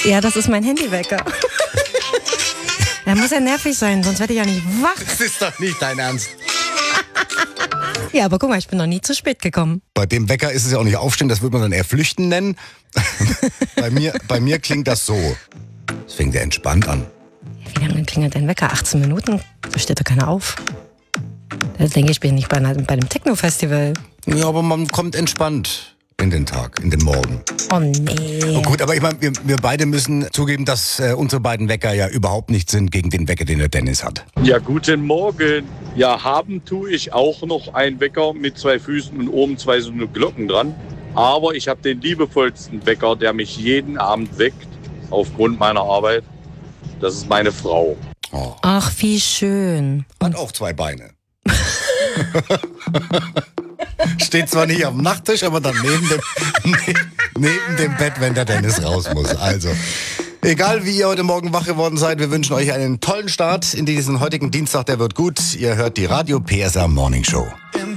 Ja, das ist mein Handywecker. Der muss ja nervig sein, sonst werde ich ja nicht wach. Das ist doch nicht dein Ernst. Ja, aber guck mal, ich bin noch nie zu spät gekommen. Bei dem Wecker ist es ja auch nicht aufstehen, das würde man dann eher flüchten nennen. bei mir klingt das so. Das fängt ja entspannt an. Ja, wie lange klingelt dein Wecker? 18 Minuten? Da steht doch keiner auf. Da denke ich, bin nicht bei einem Techno-Festival. Ja, aber man kommt entspannt in den Tag, in den Morgen. Oh nee. Oh gut, aber ich meine, wir beide müssen zugeben, dass unsere beiden Wecker ja überhaupt nicht sind gegen den Wecker, den der Dennis hat. Ja, guten Morgen. Ja, haben tue ich auch noch einen Wecker mit 2 Füßen und oben 2 so eine Glocken dran. Aber ich habe den liebevollsten Wecker, der mich jeden Abend weckt, aufgrund meiner Arbeit. Das ist meine Frau. Oh. Ach, wie schön. Hat auch 2 Beine. Steht zwar nicht auf dem Nachttisch, aber dann neben dem Bett, wenn der Dennis raus muss. Also, egal wie ihr heute Morgen wach geworden seid, wir wünschen euch einen tollen Start in diesen heutigen Dienstag, der wird gut. Ihr hört die Radio PSR Morning Show.